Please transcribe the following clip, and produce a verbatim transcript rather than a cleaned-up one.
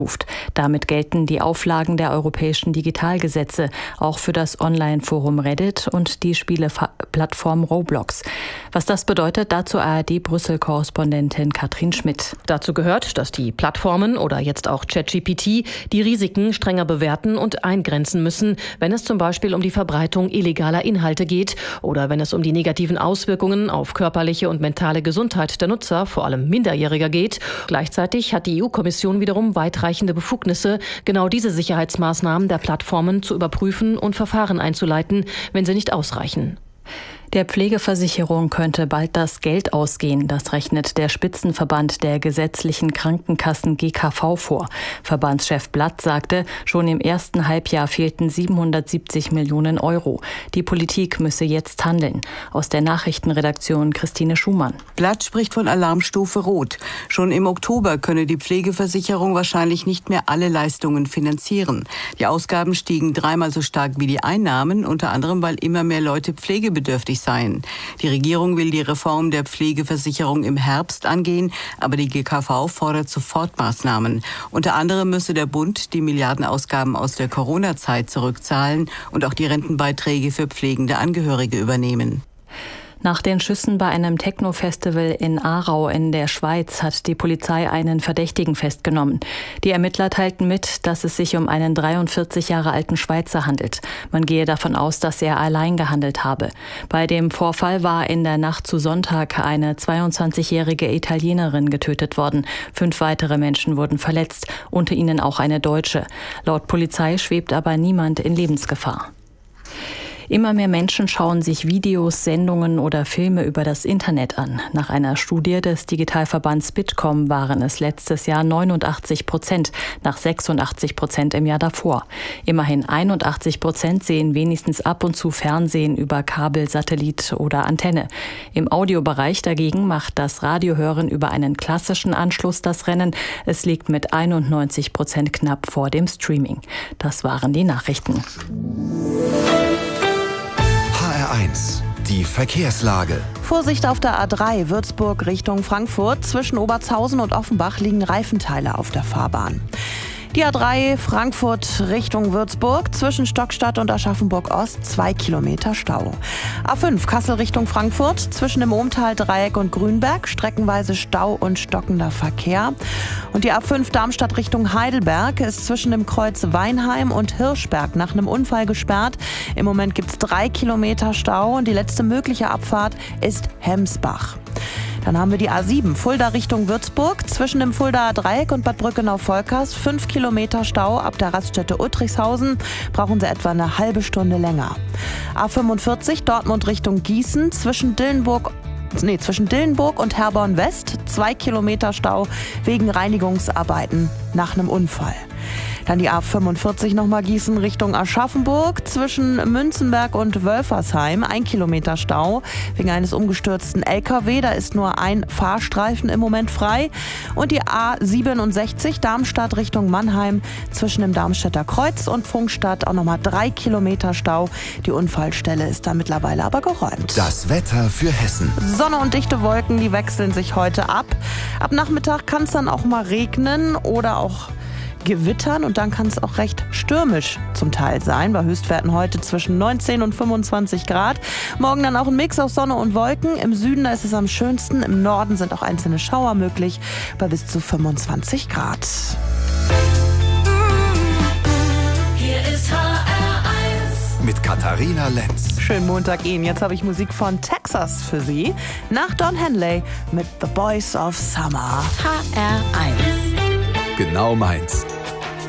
Damit gelten die Auflagen der europäischen Digitalgesetze, auch für das Online-Forum Reddit und die Spieleplattform Roblox. Was das bedeutet, dazu A R D-Brüssel-Korrespondentin Katrin Schmidt. Dazu gehört, dass die Plattformen oder jetzt auch ChatGPT die Risiken strenger bewerten und eingrenzen müssen, wenn es zum Beispiel um die Verbreitung illegaler Inhalte geht oder wenn es um die negativen Auswirkungen auf körperliche und mentale Gesundheit der Nutzer, vor allem Minderjähriger, geht. Gleichzeitig hat die E U-Kommission wiederum weitreichende Befugnisse, genau diese Sicherheitsmaßnahmen der Plattformen zu überprüfen und Verfahren einzuleiten, wenn sie nicht ausreichen. Der Pflegeversicherung könnte bald das Geld ausgehen. Das rechnet der Spitzenverband der gesetzlichen Krankenkassen G K V vor. Verbandschef Blatt sagte, schon im ersten Halbjahr fehlten siebenhundertsiebzig Millionen Euro. Die Politik müsse jetzt handeln. Aus der Nachrichtenredaktion Christine Schumann. Blatt spricht von Alarmstufe Rot. Schon im Oktober könne die Pflegeversicherung wahrscheinlich nicht mehr alle Leistungen finanzieren. Die Ausgaben stiegen dreimal so stark wie die Einnahmen, unter anderem, weil immer mehr Leute pflegebedürftig sein. Die Regierung will die Reform der Pflegeversicherung im Herbst angehen, aber die G K V fordert Sofortmaßnahmen. Unter anderem müsse der Bund die Milliardenausgaben aus der Corona-Zeit zurückzahlen und auch die Rentenbeiträge für pflegende Angehörige übernehmen. Nach den Schüssen bei einem Techno-Festival in Aarau in der Schweiz hat die Polizei einen Verdächtigen festgenommen. Die Ermittler teilten mit, dass es sich um einen dreiundvierzig Jahre alten Schweizer handelt. Man gehe davon aus, dass er allein gehandelt habe. Bei dem Vorfall war in der Nacht zu Sonntag eine zweiundzwanzigjährige Italienerin getötet worden. Fünf weitere Menschen wurden verletzt, unter ihnen auch eine Deutsche. Laut Polizei schwebt aber niemand in Lebensgefahr. Immer mehr Menschen schauen sich Videos, Sendungen oder Filme über das Internet an. Nach einer Studie des Digitalverbands Bitkom waren es letztes Jahr neunundachtzig Prozent, nach sechsundachtzig Prozent im Jahr davor. Immerhin einundachtzig Prozent sehen wenigstens ab und zu Fernsehen über Kabel, Satellit oder Antenne. Im Audiobereich dagegen macht das Radiohören über einen klassischen Anschluss das Rennen. Es liegt mit einundneunzig Prozent knapp vor dem Streaming. Das waren die Nachrichten. H R eins, die Verkehrslage. Vorsicht auf der A drei Würzburg Richtung Frankfurt. Zwischen Obertshausen und Offenbach liegen Reifenteile auf der Fahrbahn. Die A drei Frankfurt Richtung Würzburg, zwischen Stockstadt und Aschaffenburg-Ost zwei Kilometer Stau. A fünf Kassel Richtung Frankfurt, zwischen dem Ohmtal-Dreieck und Grünberg, streckenweise Stau und stockender Verkehr. Und die A fünf Darmstadt Richtung Heidelberg ist zwischen dem Kreuz Weinheim und Hirschberg nach einem Unfall gesperrt. Im Moment gibt es drei Kilometer Stau und die letzte mögliche Abfahrt ist Hemsbach. Dann haben wir die A sieben, Fulda Richtung Würzburg, zwischen dem Fuldaer Dreieck und Bad Brückenau-Volkers, fünf Kilometer Stau ab der Raststätte Uttrichshausen, brauchen Sie etwa eine halbe Stunde länger. A fünfundvierzig, Dortmund Richtung Gießen, zwischen Dillenburg Nee, zwischen Dillenburg und Herborn West, zwei Kilometer Stau wegen Reinigungsarbeiten nach einem Unfall. Dann die A fünfundvierzig nochmal Gießen Richtung Aschaffenburg, zwischen Münzenberg und Wölfersheim, ein Kilometer Stau wegen eines umgestürzten L K W. Da ist nur ein Fahrstreifen im Moment frei. Und die A siebenundsechzig Darmstadt Richtung Mannheim, zwischen dem Darmstädter Kreuz und Pfungstadt auch nochmal drei Kilometer Stau. Die Unfallstelle ist da mittlerweile aber geräumt. Das Wetter für Hessen. Sonne und dichte Wolken, die wechseln sich heute ab. Ab Nachmittag kann es dann auch mal regnen oder auch gewittern und dann kann es auch recht stürmisch zum Teil sein. Bei Höchstwerten heute zwischen neunzehn und fünfundzwanzig Grad. Morgen dann auch ein Mix aus Sonne und Wolken. Im Süden, da ist es am schönsten. Im Norden sind auch einzelne Schauer möglich bei bis zu fünfundzwanzig Grad. Hier ist H R eins mit Katharina Lenz. Schönen Montag Ihnen. Jetzt habe ich Musik von Texas für Sie. Nach Don Henley mit The Boys of Summer. H R eins. Genau meins.